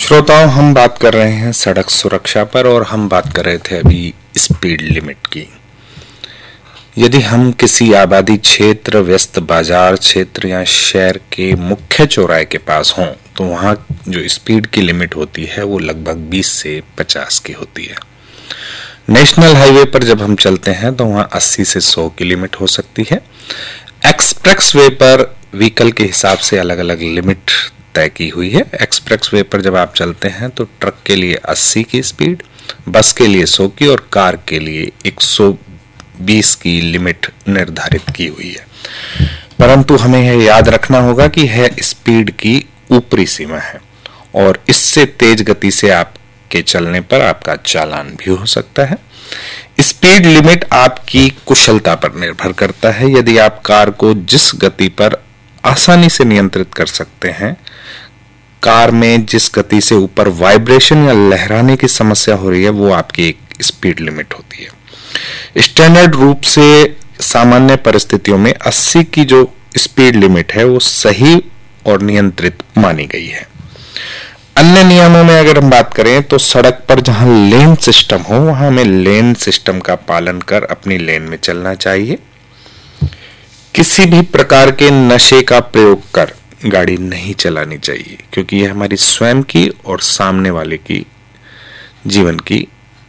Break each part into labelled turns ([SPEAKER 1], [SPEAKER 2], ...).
[SPEAKER 1] श्रोताओं, हम बात कर रहे हैं सड़क सुरक्षा पर और हम बात कर रहे थे अभी स्पीड लिमिट की। यदि हम किसी आबादी क्षेत्र, व्यस्त बाजार क्षेत्र या शहर के मुख्य चौराहे के पास हों तो वहाँ जो स्पीड की लिमिट होती है वो लगभग 20 से 50 की होती है। नेशनल हाईवे पर जब हम चलते हैं तो वहाँ 80 से 100 की लिमिट हो सकती है। एक्सप्रेस वे पर व्हीकल के हिसाब से अलग अलग लिमिट तय की हुई है। एक्सप्रेस वे पर जब आप चलते हैं तो ट्रक के लिए 80 की स्पीड, बस के लिए 100 की और कार के लिए 120 की लिमिट निर्धारित की हुई है। परंतु हमें यह याद रखना होगा कि यह स्पीड की ऊपरी सीमा है और इससे तेज गति से आपके चलने पर आपका चालान भी हो सकता है। स्पीड लिमिट आपकी कुशलता पर निर्भर करता है। यदि आप कार को जिस गति पर आसानी से नियंत्रित कर सकते हैं, कार में जिस गति से ऊपर वाइब्रेशन या लहराने की समस्या हो रही है, वो आपकी एक स्पीड लिमिट होती है। स्टैंडर्ड रूप से सामान्य परिस्थितियों में 80 की जो स्पीड लिमिट है वो सही और नियंत्रित मानी गई है। अन्य नियमों में अगर हम बात करें तो सड़क पर जहां लेन सिस्टम हो वहां हमें लेन सिस्टम का पालन कर अपनी लेन में चलना चाहिए। किसी भी प्रकार के नशे का प्रयोग कर गाड़ी नहीं चलानी चाहिए, क्योंकि यह हमारी स्वयं की और सामने वाले की जीवन की।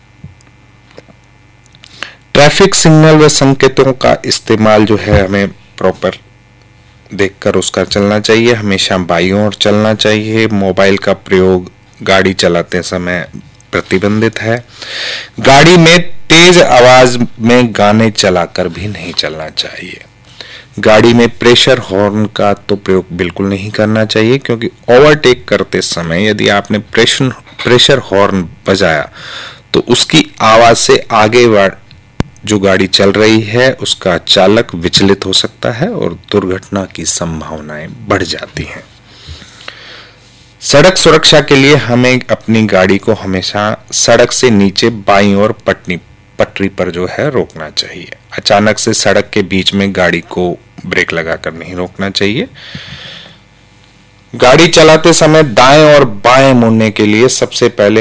[SPEAKER 1] ट्रैफिक सिग्नल व संकेतों का इस्तेमाल जो है हमें प्रॉपर देखकर उसका चलना चाहिए। हमेशा बाईं ओर चलना चाहिए। मोबाइल का प्रयोग गाड़ी चलाते समय प्रतिबंधित है। गाड़ी में तेज आवाज में गाने चलाकर भी नहीं चलना चाहिए। गाड़ी में प्रेशर हॉर्न का तो प्रयोग बिल्कुल नहीं करना चाहिए, क्योंकि ओवरटेक करते समय यदि आपने प्रेशर हॉर्न बजाया तो उसकी आवाज से आगे जो गाड़ी चल रही है उसका चालक विचलित हो सकता है और दुर्घटना की संभावनाएं बढ़ जाती हैं। सड़क सुरक्षा के लिए हमें अपनी गाड़ी को हमेशा सड़क से नीचे बाईं ओर पटरी पर जो है रोकना चाहिए। अचानक से सड़क के बीच में गाड़ी को ब्रेक लगाकर नहीं रोकना चाहिए। गाड़ी चलाते समय दाएं और बाएं मुड़ने के लिए सबसे पहले